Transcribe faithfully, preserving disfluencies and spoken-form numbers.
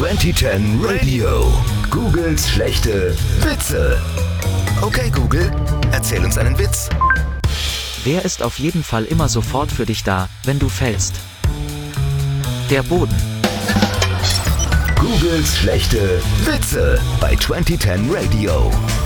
zwanzig zehn Radio. Googles schlechte Witze. Okay Google, erzähl uns einen Witz. Wer ist auf jeden Fall immer sofort für dich da, wenn du fällst? Der Boden. Googles schlechte Witze bei zwanzig zehn Radio.